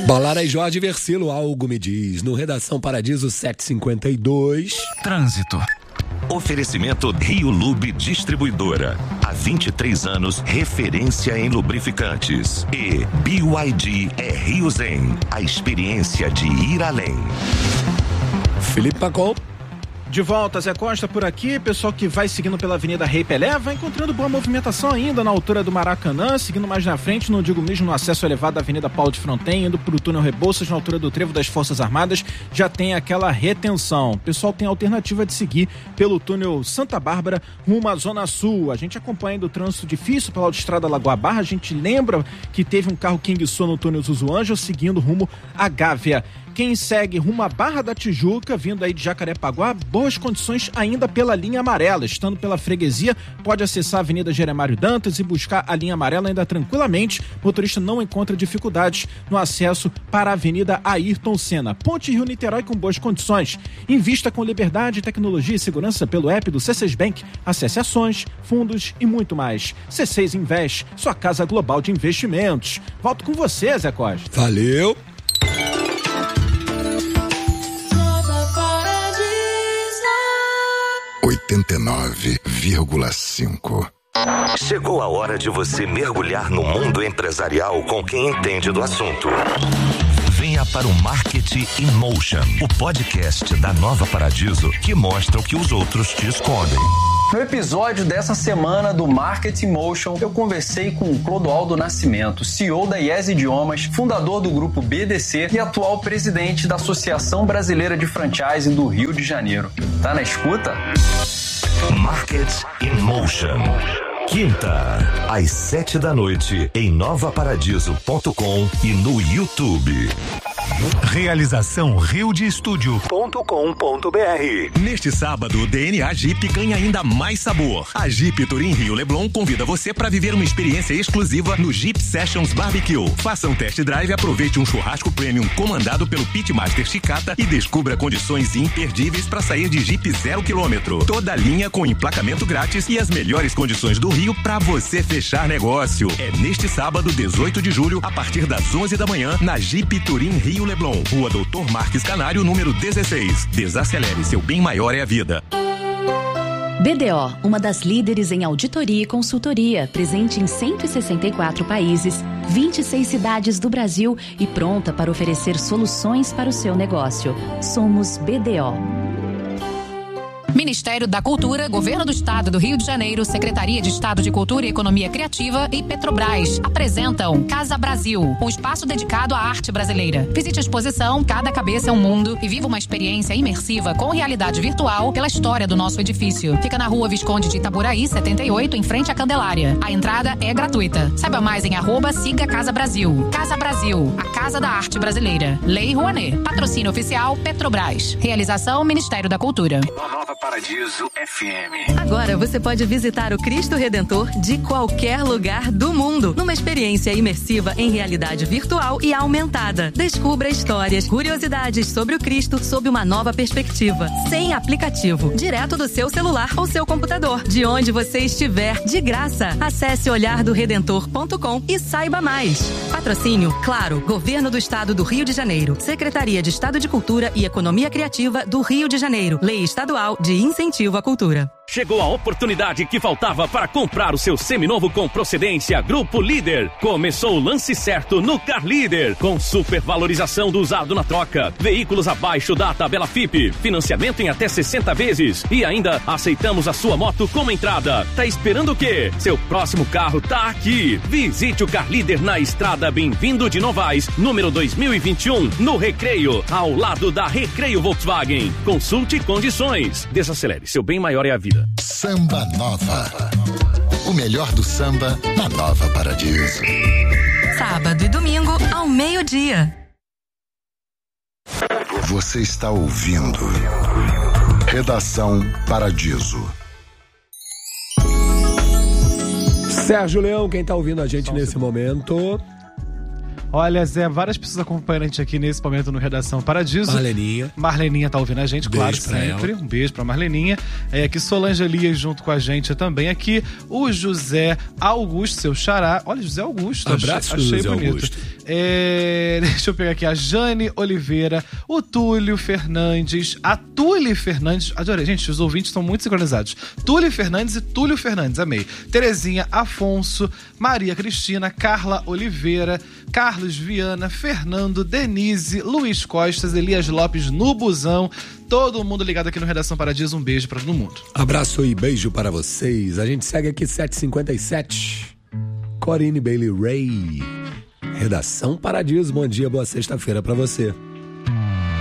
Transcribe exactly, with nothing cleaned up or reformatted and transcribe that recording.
Bolara e Jorge Versilo, algo me diz. No Redação Paradiso setecentos e cinquenta e dois. Trânsito. Oferecimento Rio Lube Distribuidora. Há vinte e três anos, referência em lubrificantes. E B Y D é Rio Zen. A experiência de ir além. Felipe Pacol. De volta, Zé Costa por aqui, pessoal que vai seguindo pela Avenida Rei Pelé, vai encontrando boa movimentação ainda na altura do Maracanã, seguindo mais na frente, no Digo Mesmo, no acesso elevado da Avenida Paulo de Fronten, indo para o túnel Rebouças, na altura do Trevo das Forças Armadas, já tem aquela retenção. O pessoal tem a alternativa de seguir pelo túnel Santa Bárbara, rumo à Zona Sul. A gente acompanhando o trânsito difícil pela autoestrada Lagoa Barra, a gente lembra que teve um carro que enguiçou no túnel Zuzuanjo, seguindo rumo à Gávea. Quem segue rumo à Barra da Tijuca, vindo aí de Jacarepaguá, boas condições ainda pela linha amarela. Estando pela freguesia, pode acessar a Avenida Jeremário Dantas e buscar a linha amarela ainda tranquilamente. O motorista não encontra dificuldades no acesso para a Avenida Ayrton Senna. Ponte Rio-Niterói com boas condições. Invista com liberdade, tecnologia e segurança pelo app do C seis Bank. Acesse ações, fundos e muito mais. C seis Invest, sua casa global de investimentos. Volto com você, Zé Costa. Valeu. oitenta e nove vírgula cinco. Chegou a hora de você mergulhar no mundo empresarial com quem entende do assunto. Venha para o Marketing in Motion, o podcast da Nova Paradiso que mostra o que os outros te escondem. No episódio dessa semana do Marketing Motion, eu conversei com o Clodoaldo Nascimento, C E O da Yes Idiomas, fundador do grupo B D C e atual presidente da Associação Brasileira de Franchising do Rio de Janeiro. Tá na escuta? Marketing in Motion. Quinta, às sete da noite, em nova paradiso ponto com e no YouTube. Realização rio de estúdio ponto com ponto b r. Neste sábado, o D N A Jeep ganha ainda mais sabor. A Jeep Turim Rio Leblon convida você para viver uma experiência exclusiva no Jeep Sessions Barbecue. Faça um test drive e aproveite um churrasco premium comandado pelo Pitmaster Chicata e descubra condições imperdíveis para sair de Jeep zero quilômetro. Toda a linha com emplacamento grátis e as melhores condições do Rio para você fechar negócio. É neste sábado, dezoito de julho, a partir das onze da manhã, na Jeep Turim Rio Leblon, Rua Doutor Marques Canário, número dezesseis. Desacelere, seu bem maior é a vida. B D O, uma das líderes em auditoria e consultoria, presente em cento e sessenta e quatro países, vinte e seis cidades do Brasil e pronta para oferecer soluções para o seu negócio. Somos B D O. Ministério da Cultura, Governo do Estado do Rio de Janeiro, Secretaria de Estado de Cultura e Economia Criativa e Petrobras apresentam Casa Brasil, um espaço dedicado à arte brasileira. Visite a exposição Cada Cabeça é um Mundo e viva uma experiência imersiva com realidade virtual pela história do nosso edifício. Fica na Rua Visconde de Itaburaí, setenta e oito, em frente à Candelária. A entrada é gratuita. Saiba mais em arroba siga Casa Brasil. Casa Brasil, a Casa da Arte Brasileira. Lei Rouanet. Patrocínio oficial Petrobras. Realização Ministério da Cultura. Nova Paradiso F M. Agora você pode visitar o Cristo Redentor de qualquer lugar do mundo, numa experiência imersiva em realidade virtual e aumentada. Descubra histórias, curiosidades sobre o Cristo sob uma nova perspectiva, sem aplicativo, direto do seu celular ou seu computador, de onde você estiver, de graça. Acesse olhar do redentor ponto com e saiba mais. Patrocínio, claro, Governo do Estado do Rio de Janeiro, Secretaria de Estado de Cultura e Economia Criativa do Rio de Janeiro, Lei Estadual de Incentivo à Cultura. Chegou a oportunidade que faltava para comprar o seu seminovo com procedência Grupo Líder. Começou o lance certo no Car Líder, com supervalorização do usado na troca, veículos abaixo da tabela F I P, financiamento em até sessenta vezes e ainda aceitamos a sua moto como entrada. Tá esperando o quê? Seu próximo carro tá aqui. Visite o Car Líder na estrada Bem-vindo de Novaes, número dois mil e vinte e um, no Recreio, ao lado da Recreio Volkswagen. Consulte condições. Desacelere, seu bem maior é a vida. Samba Nova. O melhor do samba na Nova Paradiso. Sábado e domingo ao meio-dia. Você está ouvindo Redação Paradiso. Sérgio Leão, quem está ouvindo a gente nesse momento? Olha, Zé, várias pessoas acompanhando a gente aqui nesse momento no Redação Paradiso. Marleninha. Marleninha tá ouvindo a gente, Beijo claro, sempre. Ela. Um beijo pra Marleninha. É, aqui Solange Elias junto com a gente também aqui. O José Augusto, seu xará. Olha, José Augusto. Abraço, achei, achei José bonito. Augusto. É, deixa eu pegar aqui a Jane Oliveira, o Túlio Fernandes, a Túlio Fernandes. Adorei, gente, os ouvintes estão muito sincronizados. Túlio Fernandes e Túlio Fernandes, amei. Terezinha Afonso, Maria Cristina, Carla Oliveira, Carlos Viana, Fernando, Denise, Luiz Costas, Elias Lopes no Busão. Todo mundo ligado aqui no Redação Paradiso. Um beijo pra todo mundo. Abraço e beijo para vocês. A gente segue aqui sete e cinquenta e sete. Corinne Bailey Ray. Redação Paradiso. Bom dia, boa sexta-feira pra você.